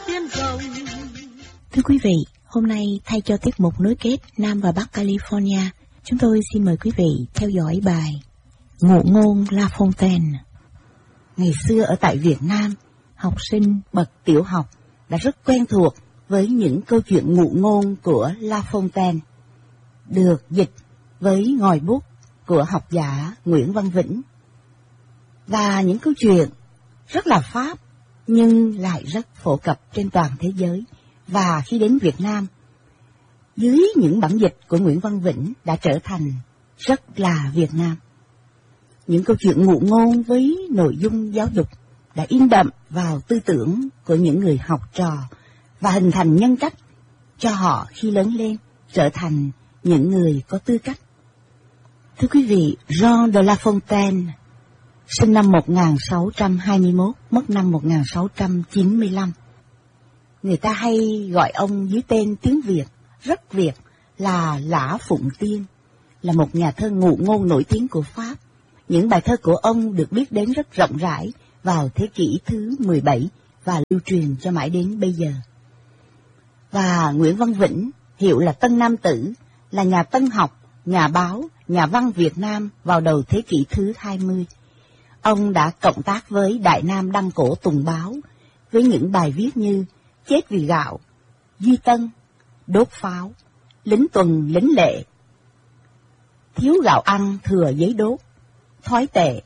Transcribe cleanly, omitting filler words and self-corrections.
tiếng rồng. Thưa quý vị, hôm nay thay cho tiết mục nối kết Nam và Bắc California, chúng tôi xin mời quý vị theo dõi bài Ngụ ngôn La Fontaine. Ngày xưa ở tại Việt Nam, học sinh bậc tiểu học đã rất quen thuộc với những câu chuyện ngụ ngôn của La Fontaine, được dịch với ngòi bút của học giả Nguyễn Văn Vĩnh. Và những câu chuyện rất là Pháp nhưng lại rất phổ cập trên toàn thế giới. Và khi đến Việt Nam, dưới những bản dịch của Nguyễn Văn Vĩnh đã trở thành rất là Việt Nam. Những câu chuyện ngụ ngôn với nội dung giáo dục đã in đậm vào tư tưởng của những người học trò và hình thành nhân cách cho họ khi lớn lên trở thành những người có tư cách. Thưa quý vị, Jean de La Fontaine sinh năm 1621, mất năm 1695. Người ta hay gọi ông dưới tên tiếng Việt, rất Việt, là Lã Phụng Tiên, là một nhà thơ ngụ ngôn nổi tiếng của Pháp. Những bài thơ của ông được biết đến rất rộng rãi vào thế kỷ thứ 17 và lưu truyền cho mãi đến bây giờ. Và Nguyễn Văn Vĩnh, hiệu là Tân Nam Tử, là nhà tân học, nhà báo, nhà văn Việt Nam vào đầu thế kỷ thứ 20. Ông đã cộng tác với Đại Nam Đăng Cổ Tùng Báo với những bài viết như Chết vì gạo, Duy Tân, Đốt pháo, Lính tuần lính lệ, Thiếu gạo ăn thừa giấy đốt, Thói tệ,